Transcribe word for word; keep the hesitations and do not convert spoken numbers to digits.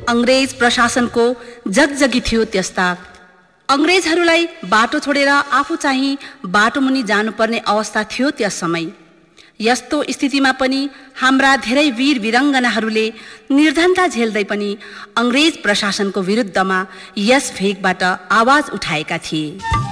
अंग्रेज प्रशासनको जगजगी थियो त्यस्ता। अंग्रेजहरूलाई बाटो छोडेर आफू चाहिँ बाटो मुनि जानुपर्ने अवस्था थियो त्यस समय। यस्तो स्थितिमा पनि हाम्रा धेरै वीर वीरङ्गनाहरूले निर्धनता झेल्दै पनि अंग्रेज प्रशासनको विरुद्धमा यस भेगबाट आवाज उठाएका थिए।